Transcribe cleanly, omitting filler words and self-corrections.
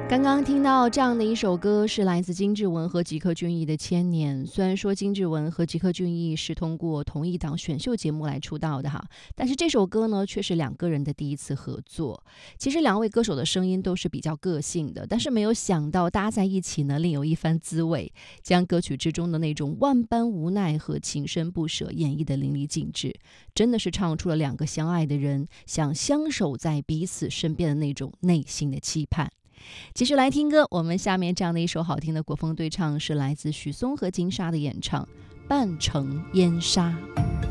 刚刚听到这样的一首歌，是来自金志文和吉克隽逸的《千年》。虽然说金志文和吉克隽逸是通过同一档选秀节目来出道的哈，但是这首歌呢，却是两个人的第一次合作。其实两位歌手的声音都是比较个性的，但是没有想到搭在一起呢，另有一番滋味，将歌曲之中的那种万般无奈和情深不舍演绎得淋漓尽致，真的是唱出了两个相爱的人想相守在彼此身边的那种内心的期盼。继续来听歌，我们下面这样的一首好听的国风对唱是来自许嵩和金莎的演唱《半城烟沙》。